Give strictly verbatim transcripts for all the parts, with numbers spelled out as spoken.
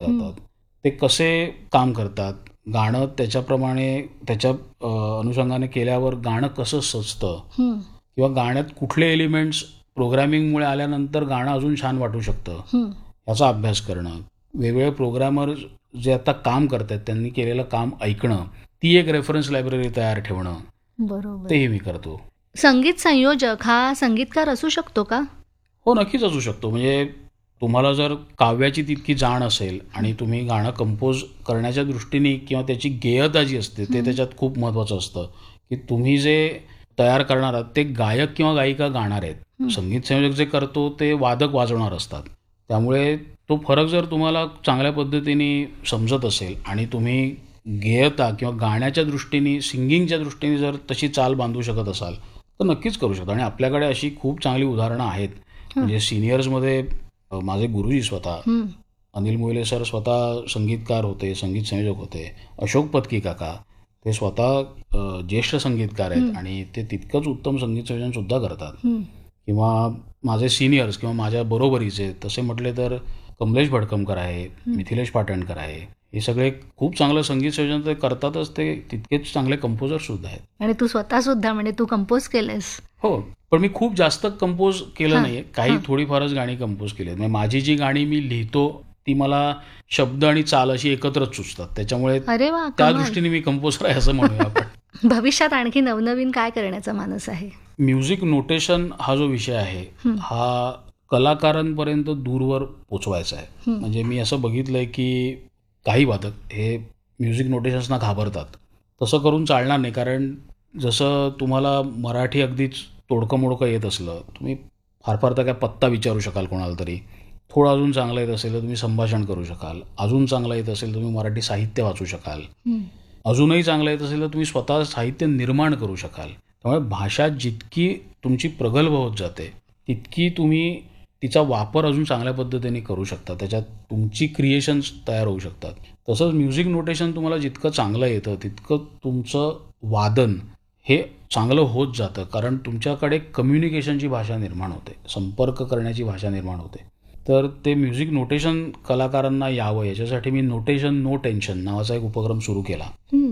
लावतात, ते कसे काम करतात, गाणं त्याच्याप्रमाणे त्याच्या अ, अनुषंगाने केल्यावर गाणं कसं सजतं हं, किंवा गाण्यात कुठले एलिमेंट्स प्रोग्रामिंगमुळे आल्यानंतर गाणं अजून छान वाटू शकतं, हं. याचा अभ्यास करणं. वेगवेगळे प्रोग्रामर जे आता काम करत आहेत त्यांनी केलेलं काम ऐकणं, ती एक रेफरन्स लायब्ररी तयार ठेवणं, बरोबर. तेही मी करतो. संगीत संयोजक हा संगीतकार असू शकतो का? हो, नक्कीच असू शकतो. म्हणजे तुम्हाला जर काव्याची तितकी जाण असेल आणि तुम्ही गाणं कंपोज करण्याच्या दृष्टीने किंवा त्याची गेयता जी असते ते हं. त्याच्यात खूप महत्त्वाचं असतं, की तुम्ही जे तयार करणार आहात ते गायक किंवा गायिका गाणार आहेत. हं. संगीत संयोजक जे करतो ते वादक वाजवणार असतात. त्यामुळे तो फरक जर तुम्हाला चांगल्या पद्धतीने समजत असेल आणि तुम्ही गेयता किंवा गाण्याच्या दृष्टीने, सिंगिंगच्या दृष्टीने जर तशी चाल बांधू शकत असाल, तर नक्कीच करू शकता. आणि आपल्याकडे अशी खूप चांगली उदाहरणं आहेत. हं. म्हणजे सिनियर्समध्ये अ, माझे गुरुजी स्वतः हं. अनिल मोहिले सर स्वतः संगीतकार होते, संगीत संयोजक होते. अशोक पत्की काका ते स्वतः अ, ज्येष्ठ संगीतकार आहेत हं. आणि ते तितकंच उत्तम संगीत संयोजनसुद्धा करतात. हं. किंवा माझे सिनियर्स किंवा माझ्या बरोबरीचे तसे म्हटले तर कमलेश भडकमकर आहे, हं. मिथिलेश पाटणकर आहे. हे सगळे खूप चांगलं संगीत संयोजन ते करतातच, ते तितकेच चांगले कंपोजरसुद्धा आहेत. आणि तू स्वतः सुद्धा म्हणजे तू कंपोज केलंस. हो, पण मी खूप जास्त कंपोज केलं हां, नाहीये. काही हां. थोडीफारच गाणी कंपोज केली आहेत. म्हणजे माझी जी गाणी मी लिहितो ती मला शब्द आणि चाल अशी एकत्रच सुचतात. त्याच्यामुळे अरे वा, त्या कमाल. दृष्टीने मी कंपोजर आहे असं म्हणूया आपण. भविष्यात आणखी नवनवीन काय करण्याचा मानस आहे? म्युझिक नोटेशन हा जो विषय आहे, हं. हा कलाकारांपर्यंत दूरवर पोचवायचा आहे. हं. म्हणजे मी असं बघितलंय की काही वादक हे म्युझिक नोटेशन्सना घाबरतात. तसं करून चालणार नाही, कारण जसं तुम्हाला मराठी अगदीच तोडकं मोडकं येत असलं, तुम्ही फार फार तर काय पत्ता विचारू शकाल कोणाला तरी. थोडं अजून चांगलं येत असेल तर तुम्ही संभाषण करू शकाल. अजून चांगलं येत असेल तर तुम्ही मराठी साहित्य वाचू शकाल. हं. अजूनही चांगलं येत असेल तर तुम्ही स्वतः साहित्य निर्माण करू शकाल. त्यामुळे भाषा जितकी तुमची प्रगल्भ होत जाते, तितकी तुम्ही तिचा वापर अजून चांगल्या पद्धतीने करू शकता. त्याच्यात तुमची क्रिएशन्स तयार होऊ शकतात. तसंच म्युझिक नोटेशन तुम्हाला जितकं चांगलं येतं, तितकं तुमचं वादन हे चांगलं होत जातं. कारण तुमच्याकडे कम्युनिकेशनची भाषा निर्माण होते, संपर्क करण्याची भाषा निर्माण होते. तर ते म्युझिक नोटेशन कलाकारांना यावं याच्यासाठी मी नोटेशन नो टेन्शन नावाचा एक उपक्रम सुरू केला. हं.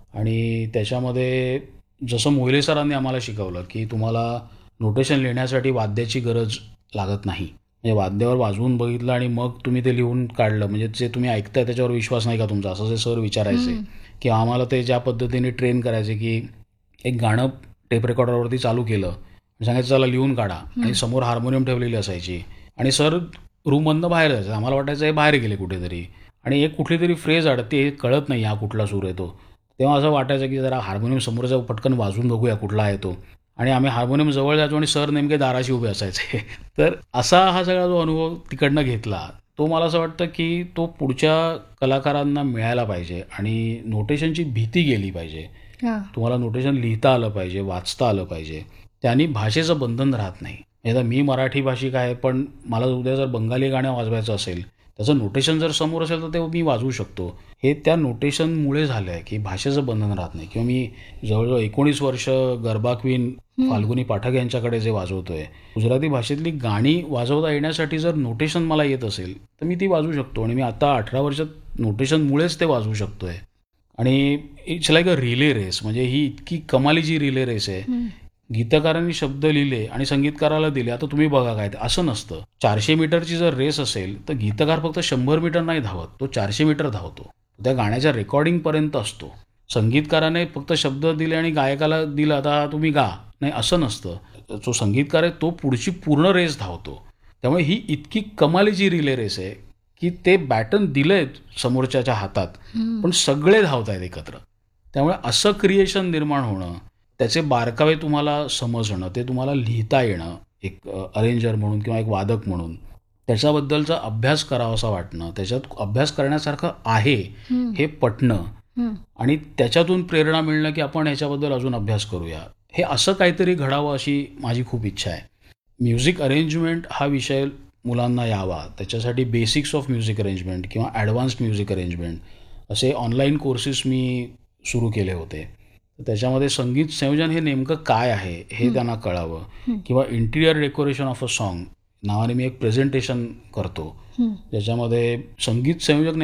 आणि त्याच्यामध्ये जसं मोहिले सरांनी आम्हाला शिकवलं की तुम्हाला नोटेशन लिहिण्यासाठी वाद्याची गरज लागत नाही. म्हणजे वाद्यावर वाजवून बघितलं आणि मग तुम्ही ते लिहून काढलं, म्हणजे जे तुम्ही ऐकताय त्याच्यावर विश्वास नाही का तुमचा, असं जे सर विचारायचे. हं. की आम्हाला ते ज्या पद्धतीने ट्रेन करायचे की एक गाणं टेप रेकॉर्डरवरती चालू केलं, सांगायचं चला लिहून काढा, आणि समोर हार्मोनियम ठेवलेली असायची आणि सर रूममधनं बाहेर जायचं. आम्हाला वाटायचं हे बाहेर गेले कुठेतरी आणि एक कुठली तरी फ्रेज अडते, हे कळत नाही हा कुठला सूर येतो. तेव्हा असं वाटायचं की जरा हार्मोनियम समोर जाऊ, पटकन वाजवून बघूया कुठला आहे तो. आणि आम्ही हार्मोनियम जवळ जायचो आणि सर नेमके दाराशी उभे असायचे. तर असा हा सगळा जो अनुभव तिकडनं घेतला, तो मला असं वाटतं की तो पुढच्या कलाकारांना मिळायला पाहिजे आणि नोटेशनची भीती गेली पाहिजे. हां. तुम्हाला नोटेशन लिहिता आलं पाहिजे, वाचता आलं पाहिजे. त्यांनी भाषेचं बंधन राहत नाही. आता मी मराठी भाषिक आहे, पण मला उद्या जर बंगाली गाणं वाजवायचं असेल, त्याचं नोटेशन जर समोर असेल तर ते मी वाजवू शकतो. हे त्या नोटेशनमुळे झालं आहे की भाषेचं बंधन राहत नाही. किंवा मी जवळजवळ एकोणीस वर्ष गरबा क्वीन फाल्गुनी पाठक यांच्याकडे जे वाजवतोय, गुजराती भाषेतली गाणी वाजवता येण्यासाठी जर नोटेशन मला येत असेल तर मी ती वाजवू शकतो. आणि मी आता अठरा वर्षात नोटेशनमुळेच ते वाजवू शकतोय. आणि it's like a relay race. म्हणजे ही इतकी कमालीची रिले रेस आहे. हं. गीतकारांनी शब्द लिहिले आणि संगीतकाराला दिले, आता तुम्ही बघा काय ते, असं नसतं. चारशे मीटरची जर रेस असेल तर गीतकार फक्त शंभर मीटर नाही धावत, तो चारशे मीटर धावतो. त्या गाण्याच्या रेकॉर्डिंगपर्यंत असतो. संगीतकाराने फक्त शब्द दिले आणि गायकाला दिलं आता तुम्ही गा, नाही असं नसतं. जो संगीतकार आहे तो पुढची पूर्ण रेस धावतो. त्यामुळे ही इतकी कमालीची रिले रेस आहे की ते बॅटन दिलंय समोरच्याच्या हातात, हं. पण सगळे धावत आहेत एकत्र. त्यामुळे असं क्रिएशन निर्माण होणं, त्याचे बारकावे तुम्हाला समजणं, ते तुम्हाला लिहिता येणं, एक अरेंजर म्हणून किंवा एक वादक म्हणून त्याच्याबद्दलचा अभ्यास करावासा वाटणं, त्याच्यात अभ्यास करण्यासारखं आहे हं. हे पटणं हं. आणि त्याच्यातून प्रेरणा मिळणं की आपण ह्याच्याबद्दल अजून अभ्यास करूया, हे असं काहीतरी घडावं अशी माझी खूप इच्छा आहे. म्युझिक अरेंजमेंट हा विषय मुलांना यावा, त्याच्यासाठी बेसिक्स ऑफ म्युझिक अरेंजमेंट किंवा ॲडव्हान्स्ड म्युझिक अरेंजमेंट असे ऑनलाईन कोर्सेस मी सुरू केले होते. तर त्याच्यामध्ये संगीत संयोजन हे नेमकं काय आहे हे त्यांना कळावं. हं. किंवा interior decoration of a song नावाने मी एक प्रेझेंटेशन करतो, हं. ज्याच्यामध्ये संगीत संयोजक